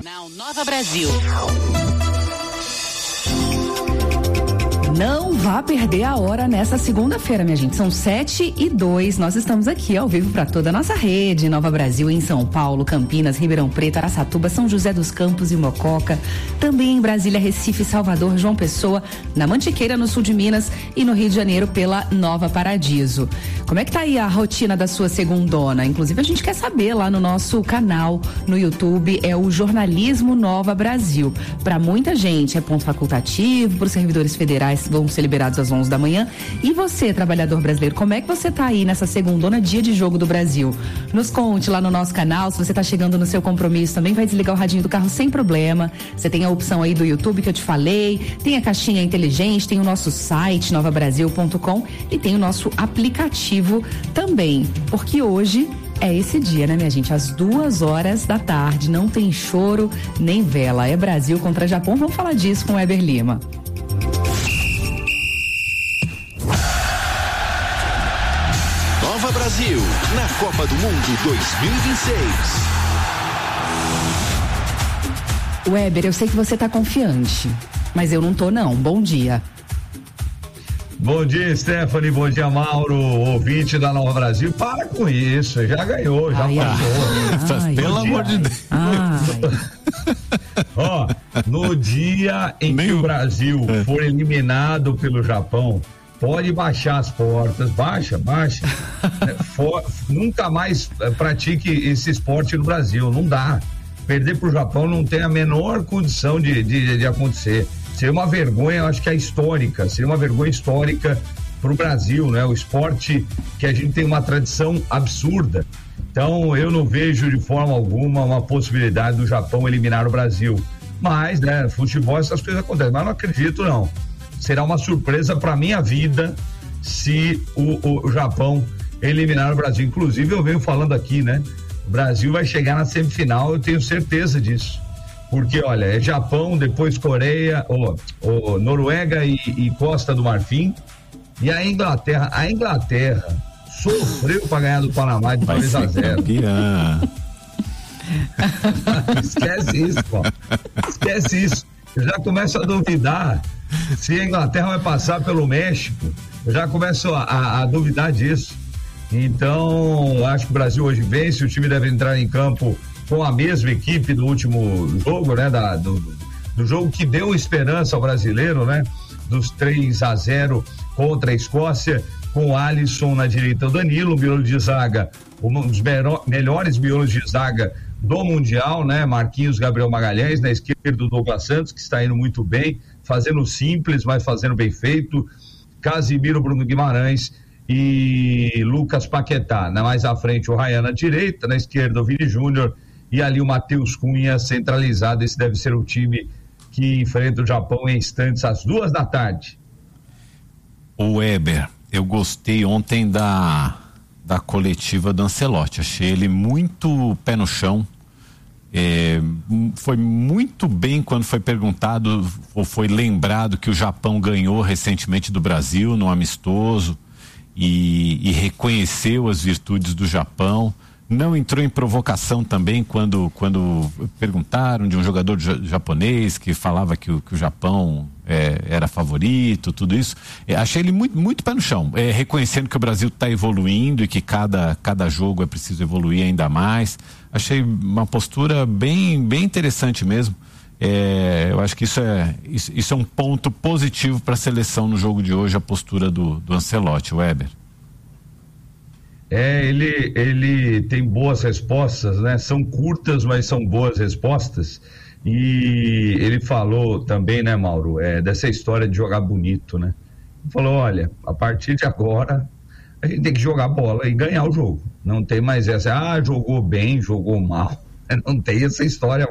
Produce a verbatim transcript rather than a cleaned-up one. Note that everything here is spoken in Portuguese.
Jornal Nova Brasil. Não vá perder a hora nessa segunda-feira, minha gente. São sete e dois. Nós estamos aqui ao vivo para toda a nossa rede. Nova Brasil, em São Paulo, Campinas, Ribeirão Preto, Araçatuba, São José dos Campos e Mococa. Também em Brasília, Recife, Salvador, João Pessoa, na Mantiqueira, no sul de Minas, e no Rio de Janeiro pela Nova Paradiso. Como é que tá aí a rotina da sua segundona? Inclusive, a gente quer saber lá no nosso canal no YouTube. É o Jornalismo Nova Brasil. Para muita gente é ponto facultativo, para os servidores federais vão ser liberados às onze da manhã. E você, trabalhador brasileiro, como é que você tá aí nessa segundona, dia de jogo do Brasil? Nos conte lá no nosso canal. Se você tá chegando no seu compromisso, também vai desligar o radinho do carro sem problema. Você tem a opção aí do YouTube que eu te falei, tem a caixinha inteligente, tem o nosso site nova brasil ponto com e tem o nosso aplicativo também, porque hoje é esse dia, né, minha gente? Às duas horas da tarde, não tem choro nem vela, é Brasil contra Japão. Vamos falar disso com o Weber Lima. Nova Brasil, na Copa do Mundo dois mil e vinte e seis. Weber, eu sei que você tá confiante, mas eu não tô não. Bom dia. Bom dia, Stephanie, bom dia, Mauro, ouvinte da Nova Brasil. Para com isso, já ganhou, já ai, passou. Ai, Pelo amor de Deus. Ó, no dia em que o Brasil for eliminado pelo Japão, pode baixar as portas, baixa, baixa. For, nunca mais pratique esse esporte no Brasil, não dá. Perder pro Japão não tem a menor condição de, de, de acontecer. Seria uma vergonha, eu acho que é histórica, seria uma vergonha histórica pro Brasil, né? O esporte que a gente tem uma tradição absurda. Então, eu não vejo de forma alguma uma possibilidade do Japão eliminar o Brasil. Mas, né, futebol, essas coisas acontecem, mas não acredito, não. Será uma surpresa para minha vida se o, o, o Japão eliminar o Brasil. Inclusive, eu venho falando aqui, né? O Brasil vai chegar na semifinal, eu tenho certeza disso. Porque, olha, é Japão, depois Coreia, oh, oh, Noruega e, e Costa do Marfim. E a Inglaterra, a Inglaterra sofreu para ganhar do Panamá de dois a zero. Esquece isso, pô. Esquece isso. Eu já começo a duvidar se a Inglaterra vai passar pelo México. Eu já começo a, a, a duvidar disso. Então, acho que o Brasil hoje vence, o time deve entrar em campo com a mesma equipe do último jogo, né? Da, do, do jogo que deu esperança ao brasileiro, né? Dos três a zero contra a Escócia, com o Alisson na direita, o Danilo, o miolo de zaga, um dos mero, melhores miolos de zaga do Mundial, né? Marquinhos, Gabriel Magalhães, na esquerda o Douglas Santos, que está indo muito bem, fazendo simples, mas fazendo bem feito, Casimiro, Bruno Guimarães e Lucas Paquetá, né? Mais à frente o Ryan na direita, na esquerda o Vini Júnior e ali o Matheus Cunha centralizado. Esse deve ser o time que enfrenta o Japão em instantes às duas da tarde. O Weber, eu gostei ontem da da coletiva do Ancelotti, achei ele muito pé no chão, é, foi muito bem quando foi perguntado ou foi lembrado que o Japão ganhou recentemente do Brasil no amistoso e, e reconheceu as virtudes do Japão. Não entrou em provocação também quando, quando perguntaram de um jogador japonês que falava que o, que o Japão é, era favorito, tudo isso. É, achei ele muito, muito pé no chão, é, reconhecendo que o Brasil está evoluindo e que cada, cada jogo é preciso evoluir ainda mais. Achei uma postura bem, bem interessante mesmo. É, eu acho que isso é, isso, isso é um ponto positivo para a seleção no jogo de hoje, a postura do, do Ancelotti, Weber. É, ele, ele tem boas respostas, né? São curtas, mas são boas respostas. E ele falou também, né, Mauro, é, dessa história de jogar bonito, né? Ele falou, olha, a partir de agora a gente tem que jogar bola e ganhar o jogo. Não tem mais essa, ah, jogou bem, jogou mal. Não tem essa história.